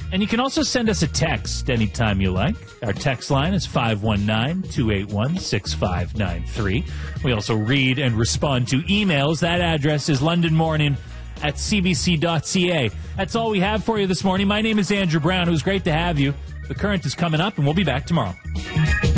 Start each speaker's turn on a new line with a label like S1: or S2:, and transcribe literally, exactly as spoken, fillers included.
S1: And you can also send us a text anytime you like. Our text line is five one nine, two eight one, six five nine three. We also read and respond to emails. That address is londonmorning at c b c dot c a. That's all we have for you this morning. My name is Andrew Brown. It was great to have you. The Current is coming up, and we'll be back tomorrow.